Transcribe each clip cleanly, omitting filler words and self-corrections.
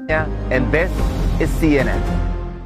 And this is CNN.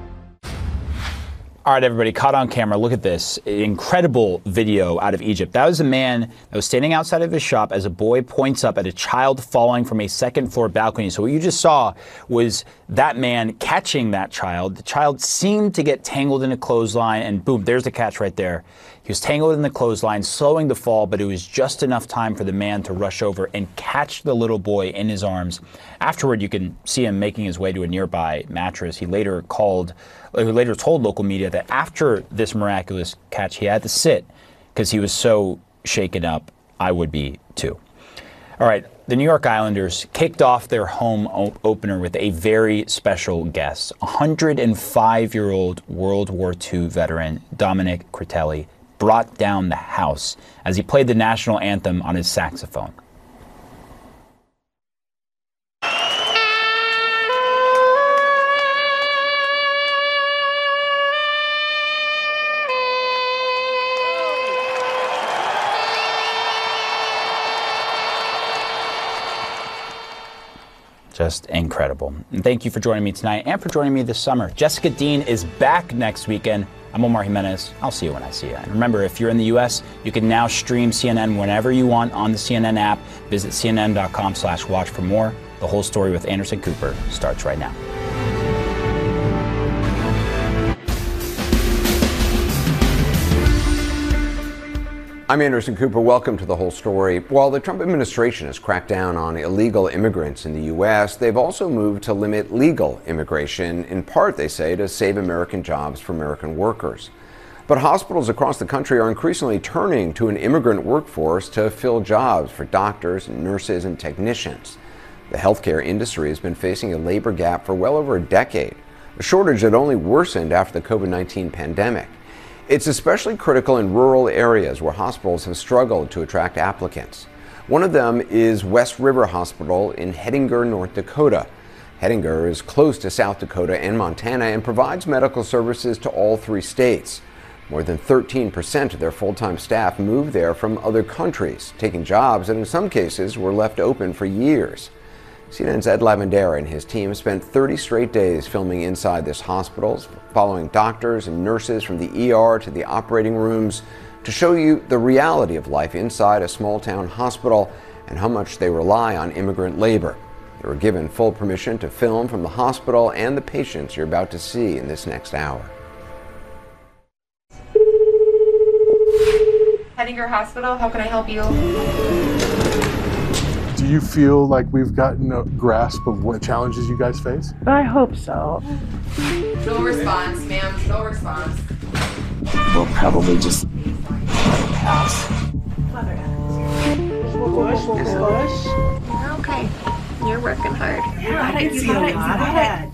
All right, everybody, caught on camera. Look at this incredible video out of Egypt. That was a man that was standing outside of his shop as a boy points up at a child falling from a second floor balcony. So what you just saw was that man catching that child. The child seemed to get tangled in a clothesline, and boom, there's the catch right there. He was tangled in the clothesline, slowing the fall, but it was just enough time for the man to rush over and catch the little boy in his arms. Afterward, you can see him making his way to a nearby mattress. He later told local media that after this miraculous catch, he had to sit because he was so shaken up. I would be too. All right, the New York Islanders kicked off their home opener with a very special guest, 105-year-old World War II veteran Dominic Critelli brought down the house as he played the national anthem on his saxophone. Just incredible. And thank you for joining me tonight and for joining me this summer. Jessica Dean is back next weekend. I'm Omar Jimenez. I'll see you when I see you. And remember, if you're in the U.S., you can now stream CNN whenever you want on the CNN app. Visit CNN.com/watch for more. The Whole Story with Anderson Cooper starts right now. I'm Anderson Cooper. Welcome to The Whole Story. While the Trump administration has cracked down on illegal immigrants in the U.S., they've also moved to limit legal immigration, in part, they say, to save American jobs for American workers. But hospitals across the country are increasingly turning to an immigrant workforce to fill jobs for doctors, nurses, and technicians. The healthcare industry has been facing a labor gap for well over a decade, a shortage that only worsened after the COVID-19 pandemic. It's especially critical in rural areas where hospitals have struggled to attract applicants. One of them is West River Hospital in Hettinger, North Dakota. Hettinger is close to South Dakota and Montana and provides medical services to all three states. More than 13% of their full-time staff moved there from other countries, taking jobs that in some cases were left open for years. CNN's Ed Lavandera and his team spent 30 straight days filming inside this hospital, following doctors and nurses from the ER to the operating rooms to show you the reality of life inside a small-town hospital and how much they rely on immigrant labor. They were given full permission to film from the hospital and the patients you're about to see in this next hour. Hettinger Hospital, how can I help you? Do you feel like we've gotten a grasp of what challenges you guys face? I hope so. No response, ma'am. No response. We'll probably just pass. Push. Okay. You're working hard. Yeah, I can see a lot ahead.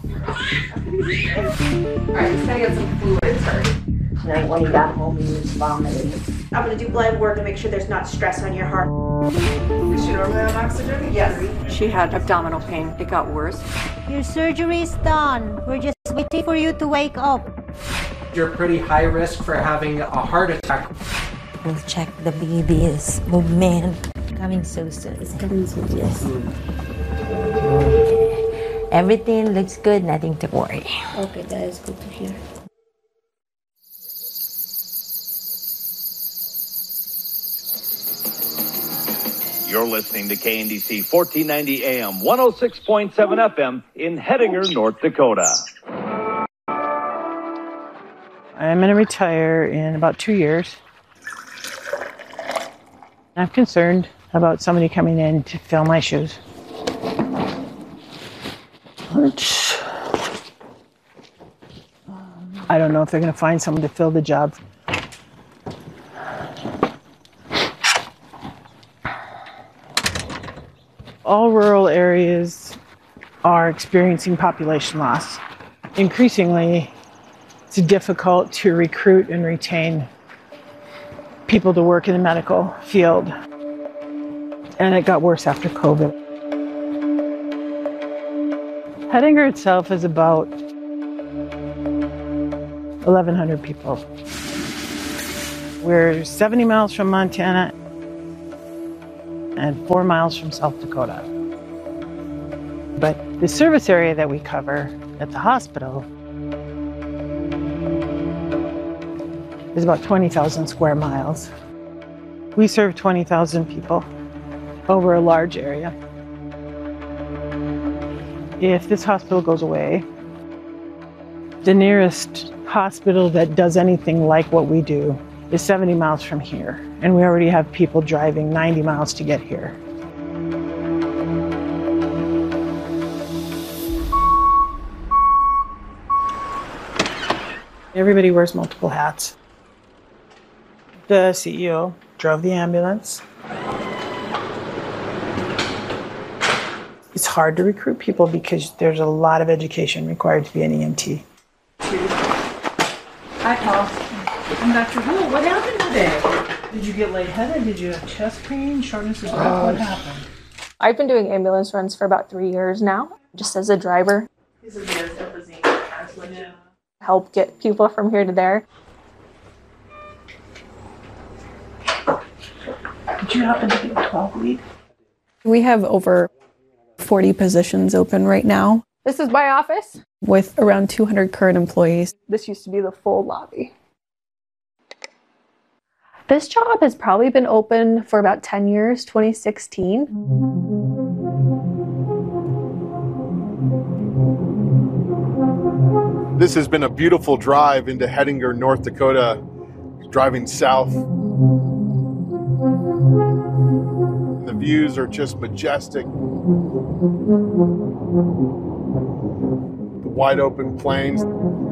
All right, just gotta get some fluids first. Tonight when he got home, he was vomiting. I'm going to do blood work to make sure there's not stress on your heart. Is she normally on oxygen? Yes. She had abdominal pain. It got worse. Your surgery is done. We're just waiting for you to wake up. You're pretty high risk for having a heart attack. We'll check the baby's movement. Coming so soon. It's coming soon. Yes. Okay. Everything looks good. Nothing to worry. Okay, that is good to hear. You're listening to KNDC 1490 AM, 106.7 FM in Hettinger, North Dakota. I'm going to retire in about 2 years. I'm concerned about somebody coming in to fill my shoes. I don't know if they're going to find someone to fill the job. All rural areas are experiencing population loss. Increasingly, it's difficult to recruit and retain people to work in the medical field. And it got worse after COVID. Hettinger itself is about 1,100 people. We're 70 miles from Montana and 4 miles from South Dakota. But the service area that we cover at the hospital is about 20,000 square miles. We serve 20,000 people over a large area. If this hospital goes away, the nearest hospital that does anything like what we do is 70 miles from here, and we already have people driving 90 miles to get here. Everybody wears multiple hats. The CEO drove the ambulance. It's hard to recruit people because there's a lot of education required to be an EMT. Hi, Paul. I'm Dr. Hu. What happened today? Did you get lightheaded? Did you have chest pain, shortness of breath? What happened? I've been doing ambulance runs for about 3 years now, just as a driver. Help get people from here to there. Did you happen to get 12 lead? We have over 40 positions open right now. This is my office. With around 200 current employees. This used to be the full lobby. This job has probably been open for about 10 years, 2016. This has been a beautiful drive into Hettinger, North Dakota, driving south. The views are just majestic. The wide open plains.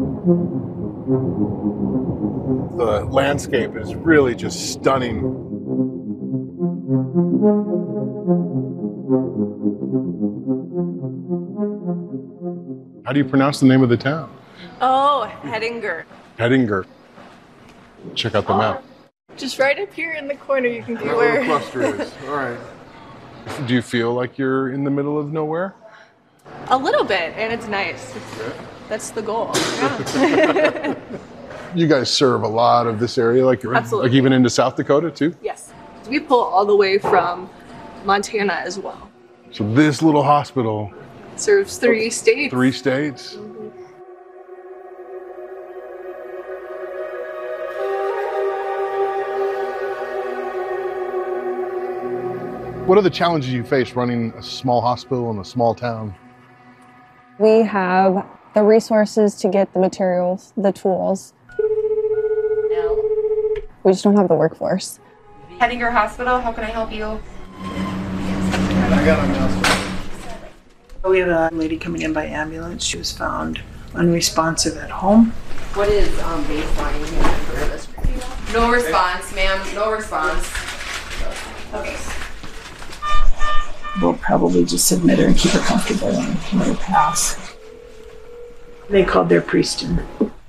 The landscape is really just stunning. How do you pronounce the name of the town? Oh, Hettinger. Hettinger. Check out the map. Just right up here in the corner, you can see Where where the cluster is. All right. Do you feel like you're in the middle of nowhere? A little bit, and it's nice. That's the goal. Yeah. You guys serve a lot of this area, like Absolutely. Like even into South Dakota too? Yes. We pull all the way from Montana as well. So this little hospital Serves 3 states. 3 states. What are the challenges you face running a small hospital in a small town? We have the resources to get the materials, the tools. We just don't have the workforce. Hettinger Hospital, how can I help you? I got a mouse. We have a lady coming in by ambulance. She was found unresponsive at home. What is baseline for this? No response, ma'am. No response. Okay. We'll probably just admit her and keep her comfortable and let her pass. They called their priest in.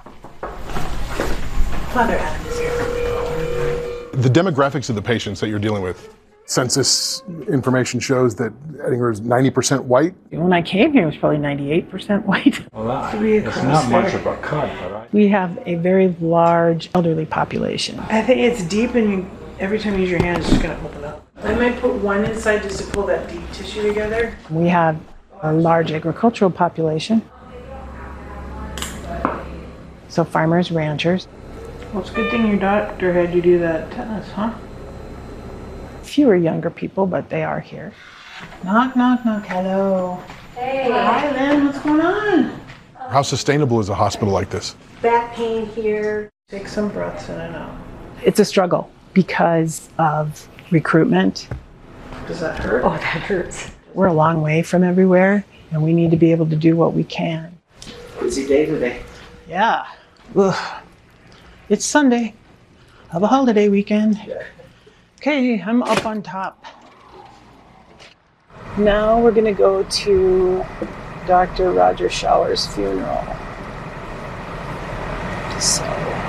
Father Adam is here. The demographics of the patients that you're dealing with, census information shows that Hettinger is 90% white. When I came here, it was probably 98% white. Well, it's not much of a cut, but We have a very large elderly population. I think it's deep, and every time you use your hand, it's just going to open up. I might put one inside just to pull that deep tissue together. We have a large agricultural population. So farmers, ranchers. Well, it's a good thing your doctor had you do that tennis, huh? Fewer younger people, but they are here. Knock, knock, knock. Hello. Hey. Hi, Lynn. What's going on? How sustainable is a hospital like this? Back pain here. Take some breaths in and out. It's a struggle because of recruitment. Does that hurt? Oh, that hurts. We're a long way from everywhere, and we need to be able to do what we can. Busy day today. Yeah. Ugh. It's Sunday. Have a holiday weekend. Okay, I'm up on top. Now we're gonna go to Dr. Roger Shower's funeral. So.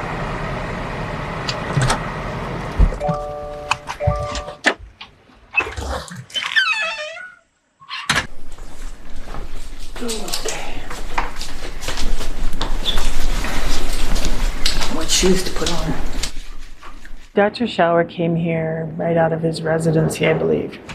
What shoes to put on? Dr. Shower came here right out of his residency, I believe.